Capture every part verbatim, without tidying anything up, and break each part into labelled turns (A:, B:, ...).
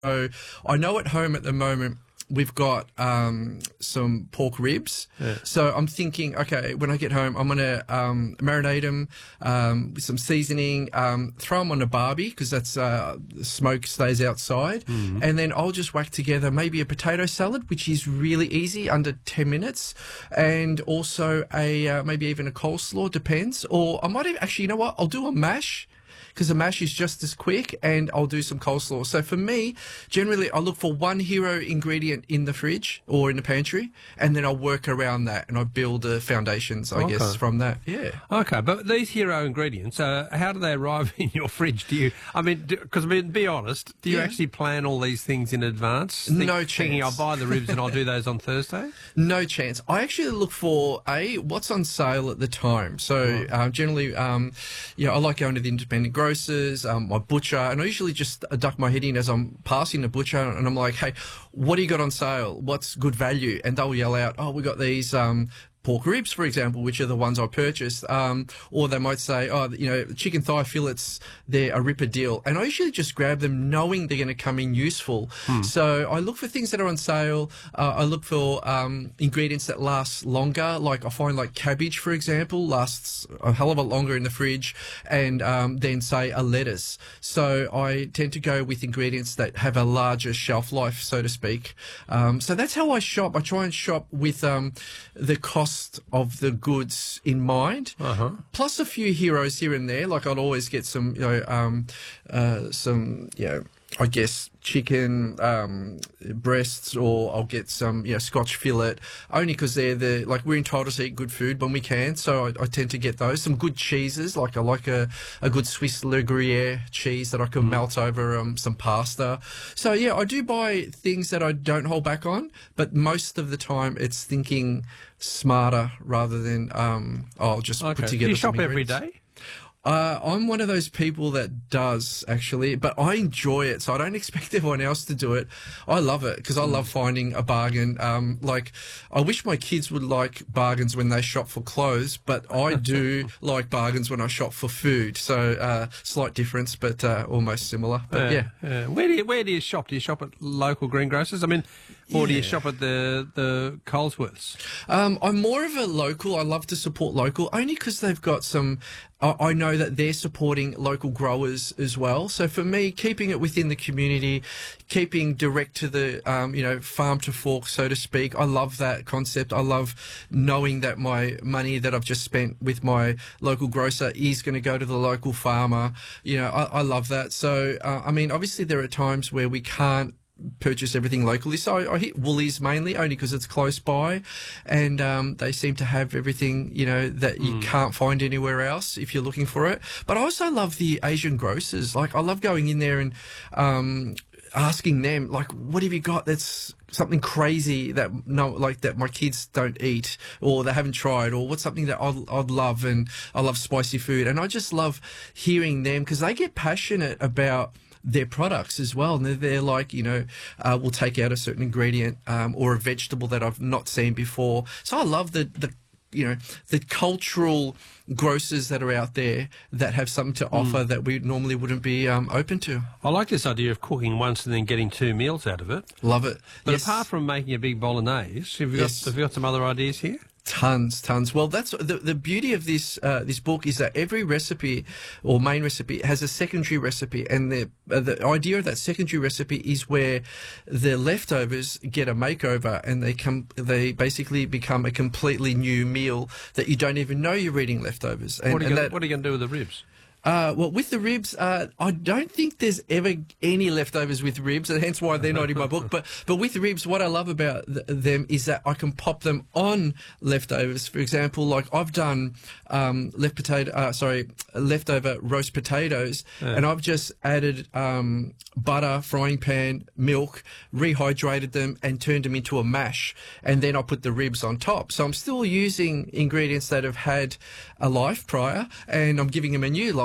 A: So I know at home at the moment we've got um, some pork ribs.
B: Yeah.
A: So I'm thinking, okay, when I get home, I'm going to um, marinate them um, with some seasoning, um, throw them on a barbie because that's uh, the smoke stays outside.
B: Mm.
A: And then I'll just whack together maybe a potato salad, which is really easy, under ten minutes. And also a uh, maybe even a coleslaw, depends. Or I might even, actually, you know what? I'll do a mash, because the mash is just as quick, and I'll do some coleslaw. So for me, generally, I look for one hero ingredient in the fridge or in the pantry, and then I'll work around that, and I build the foundations, I
B: Okay.
A: guess, from that. Yeah.
B: Okay, but these hero ingredients, uh, how do they arrive in your fridge? Do you, I mean, because I mean, be honest, do you
A: Yeah.
B: actually plan all these things in advance?
A: No
B: Thinking I'll
A: chance.
B: buy the ribs and I'll do those on Thursday?
A: No chance. I actually look for a what's on sale at the time. So uh, generally, um, you know, I like going to the independent grocers, um, my butcher, and I usually just duck my head in as I'm passing the butcher, and I'm like, "Hey, what do you got on sale? What's good value?" And they'll yell out, "Oh, we got these." Um, pork ribs, for example, which are the ones I purchased, um, or they might say, oh, you know, chicken thigh fillets, they're a ripper deal. And I usually just grab them knowing they're going to come in useful.
B: Hmm.
A: So I look for things that are on sale. Uh, I look for um, ingredients that last longer. Like I find like cabbage, for example, lasts a hell of a lot longer in the fridge, and um, then say a lettuce. So I tend to go with ingredients that have a larger shelf life, so to speak. Um, so that's how I shop. I try and shop with um, the cost of the goods in mind,
B: Uh-huh.
A: plus a few heroes here and there. Like I'd always get some, you know, um, uh, some, you know, I guess chicken um, breasts, or I'll get some, you know, Scotch fillet, only because they're the, like, we're entitled to eat good food when we can, so I, I tend to get those. Some good cheeses, like I like a, a good Swiss Le Gruyere cheese that I can
B: Mm.
A: melt over um, some pasta. So yeah, I do buy things that I don't hold back on, but most of the time it's thinking smarter rather than um, oh, I'll just
B: Okay.
A: put
B: Do
A: together
B: you
A: some
B: shop every
A: ingredients.
B: day?
A: Uh, I'm one of those people that does, actually, but I enjoy it, so I don't expect everyone else to do it. I love it because I love finding a bargain. Um, like, I wish my kids would like bargains when they shop for clothes, but I do like bargains when I shop for food. So, uh, slight difference, but uh, almost similar. But yeah.
B: yeah. Where do you where do you shop? Do you shop at local greengrocers? I mean, or do you
A: Yeah.
B: shop at the the Colesworths?
A: Um, I'm more of a local. I love to support local, only because they've got some. I I know that they're supporting local growers as well. So for me, keeping it within the community, keeping direct to the, um, you know, farm to fork, so to speak. I love that concept. I love knowing that my money that I've just spent with my local grocer is going to go to the local farmer. You know, I, I love that. So, uh, I mean, obviously there are times where we can't purchase everything locally, so I, I hit Woolies mainly only because it's close by, and um, they seem to have everything, you know, that you
B: Mm.
A: can't find anywhere else if you're looking for it. But I also love the Asian grocers. Like, I love going in there and um, asking them, like, what have you got that's something crazy that no, like that my kids don't eat or they haven't tried, or what's something that I'd, I'd love, and I love spicy food, and I just love hearing them because they get passionate about their products as well, and they're, they're like, you know, uh, we'll take out a certain ingredient um, or a vegetable that I've not seen before. So I love the the you know the cultural grocers that are out there that have something to offer that we normally wouldn't be um, open to.
B: I like this idea of cooking once and then getting two meals out of it.
A: Love it.
B: But
A: Yes.
B: apart from making a big bolognese, have you,
A: Yes.
B: got, have you got some other ideas here?
A: Tons, tons. Well, that's the the beauty of this uh, this book is that every recipe or main recipe has a secondary recipe, and the uh, the idea of that secondary recipe is where the leftovers get a makeover, and they come they basically become a completely new meal that you don't even know you're eating leftovers. And,
B: What are you
A: and
B: gonna,
A: that,
B: what are you going to do with the ribs?
A: Uh, well, with the ribs, uh, I don't think there's ever any leftovers with ribs, and hence why they're not in my book. But but with the ribs, what I love about th- them is that I can pop them on leftovers. For example, like I've done um, left potato, uh, sorry, leftover roast potatoes,
B: Yeah.
A: and I've just added um, butter, frying pan, milk, rehydrated them, and turned them into a mash, and then I put the ribs on top. So I'm still using ingredients that have had a life prior, and I'm giving them a new life.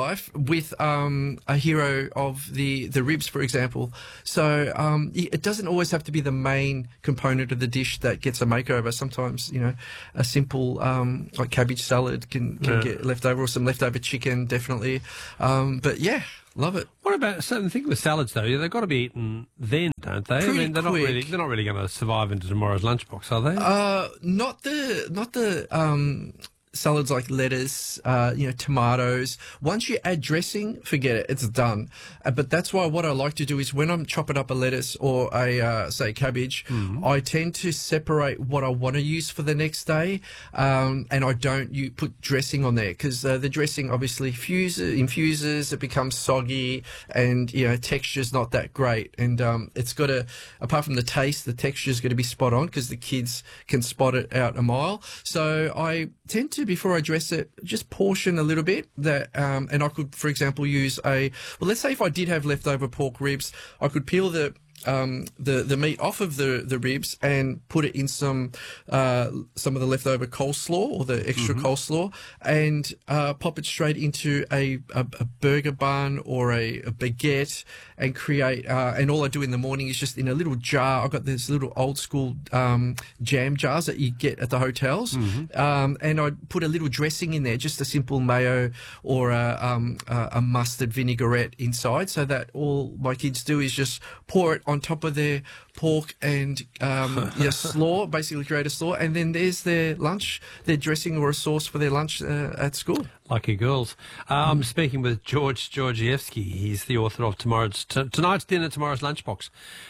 A: life with um, a hero of the, the ribs, for example. So um, it doesn't always have to be the main component of the dish that gets a makeover. Sometimes, you know, a simple um, like cabbage salad can, can
B: Yeah.
A: get left over, or some leftover chicken, definitely. Um, but yeah, love it.
B: What about certain thing with salads though? They've got to be eaten then, don't they? I
A: Pretty
B: mean, they're not
A: quick.
B: really they're not really going to survive into tomorrow's lunchbox, are they?
A: Uh, not the not the um, salads like lettuce, uh, you know, tomatoes. Once you add dressing, forget it, it's done. Uh, but that's why what I like to do is when I'm chopping up a lettuce or a uh, say cabbage, I tend to separate what I want to use for the next day, um, and I don't you put dressing on there because uh, the dressing obviously fuses, infuses, it becomes soggy, and you know texture's not that great. And um, it's got to, apart from the taste, the texture's going to be spot on because the kids can spot it out a mile. So I tend to, before I dress it, just portion a little bit that, um, and I could, for example, use a, well, let's say if I did have leftover pork ribs, I could peel the, um, the, the meat off of the, the ribs and put it in some, uh, some of the leftover coleslaw or the extra
B: Mm-hmm.
A: coleslaw and, uh, pop it straight into a, a, a burger bun or a, a baguette and create, uh, and all I do in the morning is just in a little jar. I've got this little old school, um, jam jars that you get at the hotels.
B: Mm-hmm.
A: Um, and I put a little dressing in there, just a simple mayo or a, um, a, a mustard vinaigrette inside, so that all my kids do is just pour it on top of their pork and um, yeah, slaw, basically create a slaw, and then there's their lunch, their dressing or a sauce for their lunch uh, at school.
B: Lucky girls. Uh, I'm speaking with George Georgievsky. He's the author of tomorrow's t- tonight's dinner, tomorrow's lunchbox.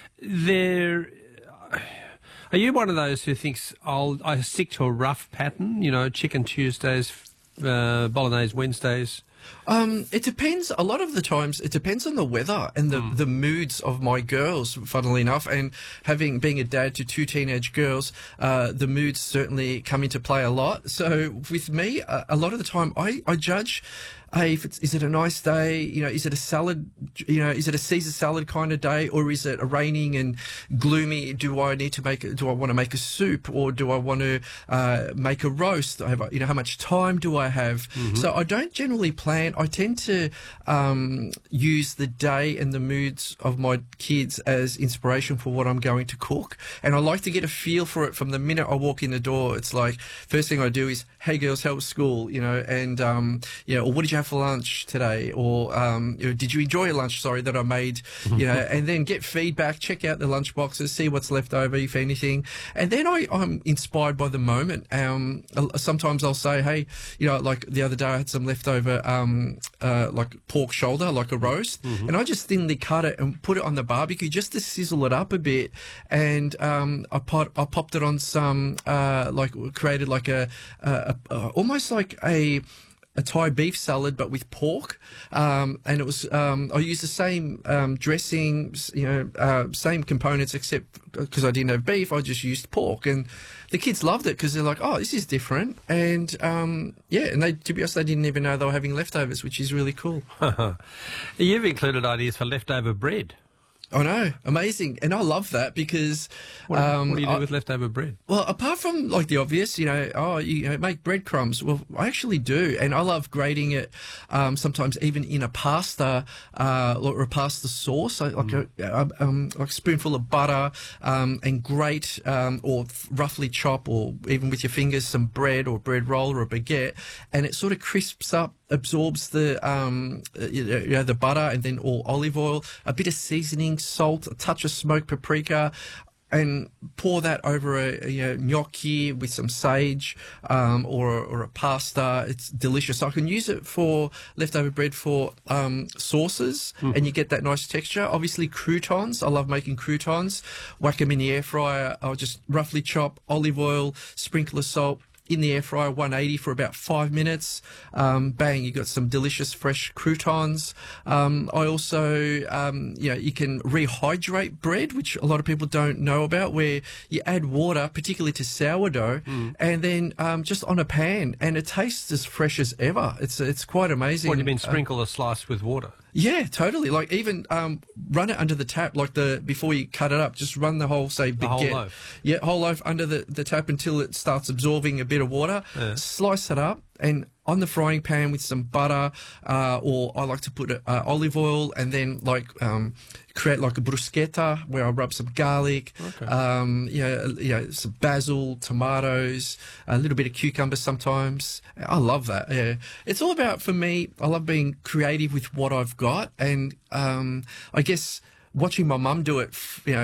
B: There. Are you one of those who thinks I'll I stick to a rough pattern? You know, chicken Tuesdays, uh, bolognese Wednesdays.
A: Um, it depends. A lot of the times, it depends on the weather and the, the moods of my girls, funnily enough. And having being a dad to two teenage girls, uh, the moods certainly come into play a lot. So with me, a, a lot of the time, I, I judge. Hey, if it's, is it a nice day? You know, is it a salad? You know, is it a Caesar salad kind of day, or is it a raining and gloomy? Do I need to make? A, do I want to make a soup, or do I want to uh, make a roast? I have, you know, how much time do I have? Mm-hmm. So I don't generally plan. I tend to um, use the day and the moods of my kids as inspiration for what I'm going to cook, and I like to get a feel for it from the minute I walk in the door. It's like first thing I do is, "Hey girls, how was school?" You know, and um, you know, or what did you have for lunch today, or um, you know, did you enjoy your lunch? Sorry that I made, you know, and then get feedback, check out the lunch boxes, see what's left over, if anything, and then I, I'm inspired by the moment. Um, sometimes I'll say, hey, you know, like the other day I had some leftover, um, uh, like pork shoulder, like a roast, mm-hmm. and I just thinly cut it and put it on the barbecue just to sizzle it up a bit, and um, I pot, I popped it on some, uh, like created like a, a, a, a almost like a. a Thai beef salad, but with pork. Um, and it was, um, I used the same, um, dressing, you know, uh, same components, except because I didn't have beef, I just used pork. And the kids loved it because they're like, oh, this is different. And, um, yeah, and they, to be honest, they didn't even know they were having leftovers, which is really cool.
B: You've included ideas for leftover bread.
A: I know, amazing. And I love that because...
B: What,
A: um,
B: what do you do
A: I,
B: with leftover bread?
A: Well, apart from like the obvious, you know, oh, you know, make breadcrumbs. Well, I actually do. And I love grating it, um, sometimes even in a pasta, uh, or a pasta sauce, like, mm. like a, um, like a spoonful of butter, um, and grate, um, or roughly chop, or even with your fingers, some bread or bread roll or a baguette. And it sort of crisps up, absorbs the, um, you know, the butter, and then all olive oil, a bit of seasoning, salt, a touch of smoked paprika, and pour that over a, a you know, gnocchi with some sage, um, or, or a pasta. It's delicious. I can use it for leftover bread for um, sauces, mm. and you get that nice texture. Obviously, croutons. I love making croutons. Whack them in the air fryer. I'll just roughly chop olive oil, sprinkle of salt, in the air fryer, one eighty for about five minutes. Um, bang, you got some delicious fresh croutons. Um, I also, um, you know, you can rehydrate bread, which a lot of people don't know about, where you add water, particularly to sourdough, mm. and then um, just on a pan, and it tastes as fresh as ever. It's it's quite amazing.
B: What do you mean, sprinkle uh, a slice with water?
A: Yeah, totally. Like even um, run it under the tap, like the before you cut it up. Just run the whole, say, baguette.
B: The whole loaf.
A: Yeah, whole loaf under the, the tap until it starts absorbing a bit of water. Yeah. Slice it up, and on the frying pan with some butter, uh, or I like to put uh, olive oil, and then like um, create like a bruschetta where I rub some garlic,
B: Okay.
A: um, you know, you know, some basil, tomatoes, a little bit of cucumber sometimes. I love that. Yeah, it's all about, for me, I love being creative with what I've got, and um, I guess watching my mum do it, you know,